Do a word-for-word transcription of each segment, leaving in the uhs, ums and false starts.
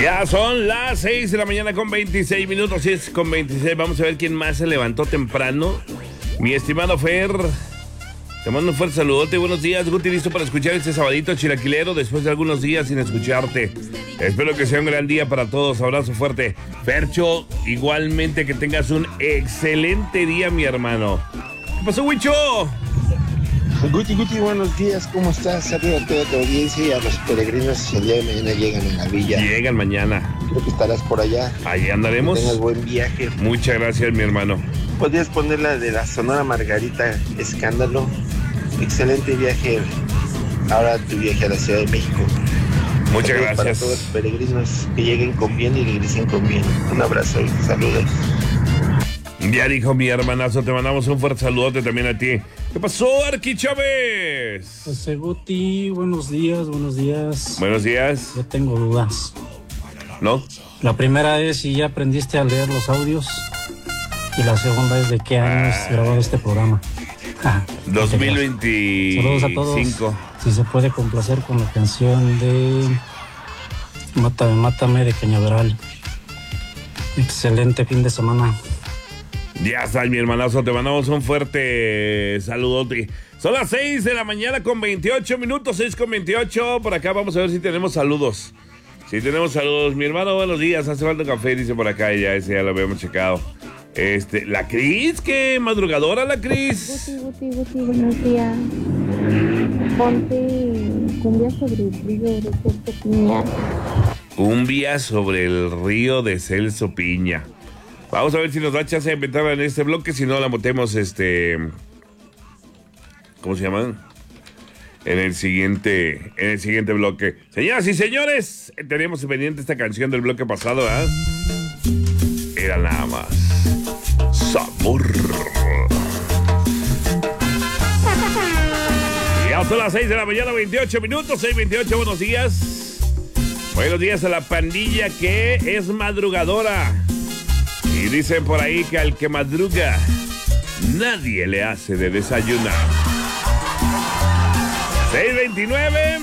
Ya son las seis de la mañana con veintiséis minutos, sí es con veintiséis. Vamos a ver quién más se levantó temprano. Mi estimado Fer, te mando un fuerte saludote. Buenos días, Guti, listo para escuchar este sabadito chilaquilero después de algunos días sin escucharte. Espero que sea un gran día para todos. Abrazo fuerte. Fercho, igualmente que tengas un excelente día, mi hermano. ¿Qué pasó, Huicho? Guti, Guti, buenos días, ¿cómo estás? Saludos a toda tu audiencia y a los peregrinos que el día de mañana llegan a la villa. Llegan mañana. Creo que estarás por allá. Ahí andaremos. Que tengas buen viaje. Muchas gracias, mi hermano. Podrías poner la de la Sonora Margarita, Escándalo. Excelente viaje. Ahora tu viaje a la Ciudad de México. Muchas Saludos gracias. para todos los peregrinos que lleguen con bien y regresen con bien. Un abrazo y saludos. Ya dijo mi hermanazo, te mandamos un fuerte saludote también a ti. ¿Qué pasó, Arqui Chávez? José Guti, buenos días, buenos días. Buenos días. Yo tengo dudas. ¿No? La primera es si ya aprendiste a leer los audios. Y la segunda es de qué años Ah. grabado este programa. dos mil veinticinco. Saludos a todos. Si se puede complacer con la canción de Mátame, Mátame de Cañaveral. Excelente fin de semana. Ya está, mi hermanazo, te mandamos un fuerte saludote. Son las seis de la mañana con veintiocho minutos, seis con veintiocho. Por acá vamos a ver si tenemos saludos. Si tenemos saludos, mi hermano, buenos días. Hace falta un café, dice por acá, ya ese ya lo habíamos checado. Este, la Cris, qué madrugadora la Cris. Guti, Guti, Guti, buenos días. Ponte cumbia sobre el río de Celso Piña. Cumbia sobre el río de Celso Piña. Vamos a ver si nos da chance de inventarla en este bloque, si no la metemos, este... ¿Cómo se llama? En el siguiente, en el siguiente bloque. Señoras y señores, teníamos pendiente esta canción del bloque pasado, ¿eh? Era nada más sabor. Ya son las seis de la mañana, veintiocho minutos, seis veintiocho, buenos días. Buenos días a la pandilla que es madrugadora. Y dicen por ahí que al que madruga, nadie le hace de desayunar. seis veintinueve.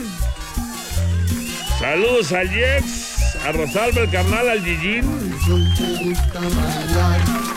Saludos al Jex, a Rosalba, el carnal, al Gillín.